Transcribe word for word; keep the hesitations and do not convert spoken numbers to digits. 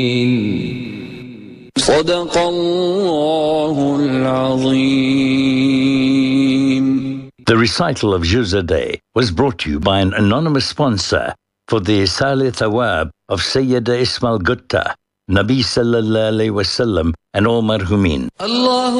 صدق الله العظيم. The recital of Juz a day was brought to you by an anonymous sponsor for the Isal Thawab of Sayyida Ismail Gutta, Nabi Sallallahu Alaihi Wasallam and all marhumin. Allah